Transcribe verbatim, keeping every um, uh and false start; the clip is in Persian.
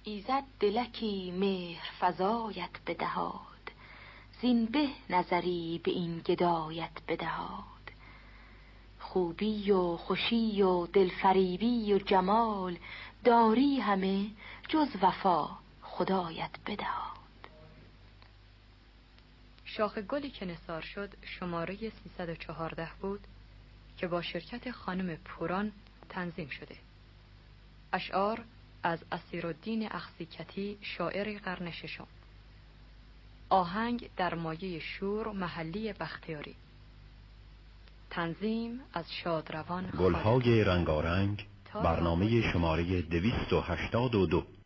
ایزد دلکی مهر فزایت بدهاد، زین به نظری به این گدایت بدهاد. خوبی و خوشی و دلفریبی و جمال، داری همه جز وفا خدایت بدهاد. شاخ گلی که نثار شد شماره سیصد و چهارده بود که با شرکت خانم پوران تنظیم شده. اشعار از اسیرالدین اخسیکتی، شاعر قرن ششم. آهنگ در مایه شور محلی بختیاری. تنظیم از شادروان. گلهای رنگارنگ، برنامه شماره دویست و هشتاد و دو.